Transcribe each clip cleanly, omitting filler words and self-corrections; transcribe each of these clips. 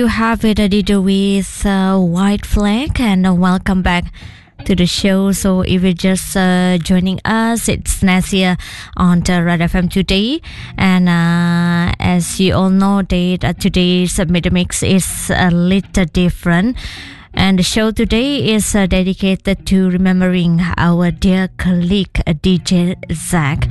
You have it edited with White Flag, and welcome back to the show. So if you're just joining us, it's Nasia on the Red FM today, and as you all know that today's Mid Mix is a little different, and the show today is dedicated to remembering our dear colleague DJ Zach.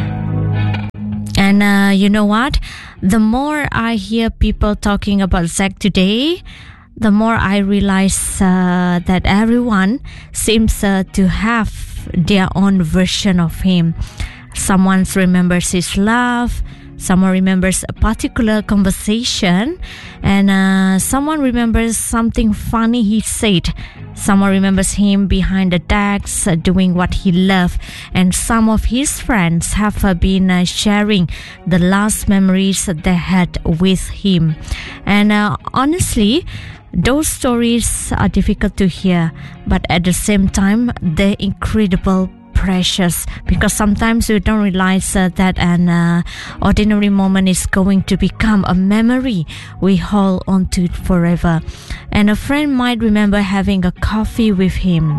And you know what? The more I hear people talking about Zach today, the more I realize that everyone seems to have their own version of him. Someone remembers his laugh, someone remembers a particular conversation, and someone remembers something funny he said. Someone remembers him behind the decks doing what he loved, and some of his friends have been sharing the last memories they had with him. And honestly, those stories are difficult to hear, but at the same time, they're incredible precious, because sometimes we don't realize that an ordinary moment is going to become a memory we hold on to forever. And a friend might remember having a coffee with him,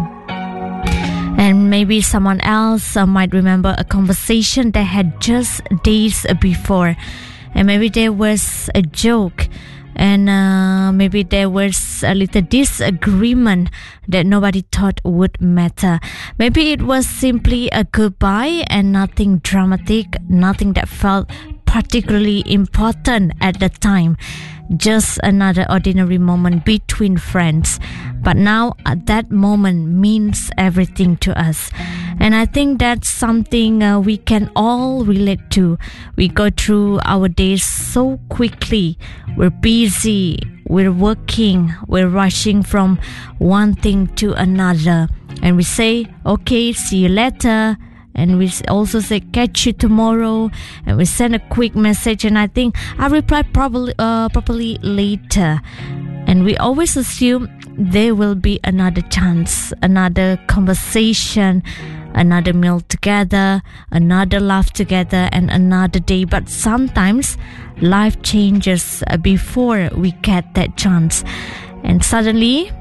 and maybe someone else might remember a conversation they had just days before, and maybe there was a joke, and maybe there was a little disagreement that nobody thought would matter. Maybe it was simply a goodbye and nothing dramatic, nothing that felt particularly important at the time. Just another ordinary moment between friends. But now that moment means everything to us. And I think that's something we can all relate to. We go through our days so quickly. We're busy, we're working, we're rushing from one thing to another. And we say, okay, see you later. And we also say, catch you tomorrow. And we send a quick message, and I think I'll reply properly later. And we always assume there will be another chance, another conversation, another meal together, another laugh together, and another day. But sometimes life changes before we get that chance. And suddenly,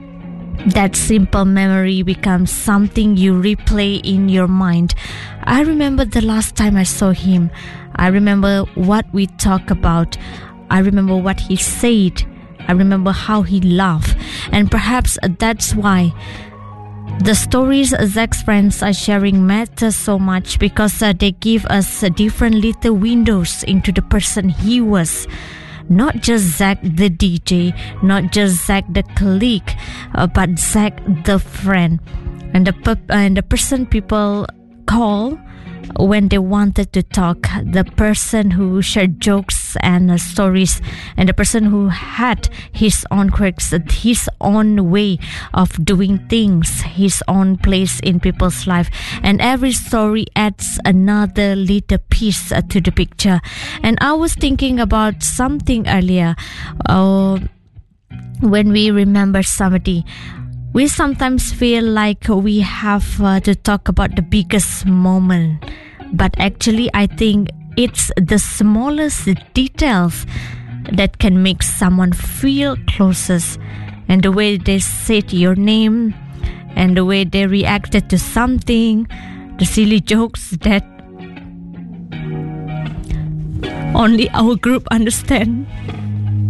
that simple memory becomes something you replay in your mind. I remember the last time I saw him. I remember what we talked about. I remember what he said. I remember how he laughed. And perhaps that's why the stories Zach's friends are sharing matter so much, because they give us different little windows into the person he was. Not just Zach the DJ, not just Zach the colleague, but Zach the friend, and the person people call when they wanted to talk, the person who shared jokes and stories, and the person who had his own quirks, his own way of doing things, his own place in people's life. And every story adds another little piece to the picture. And I was thinking about something earlier. When we remember somebody, we sometimes feel like we have to talk about the biggest moment. But actually, I think it's the smallest details that can make someone feel closest. And the way they said your name, and the way they reacted to something, the silly jokes that only our group understand.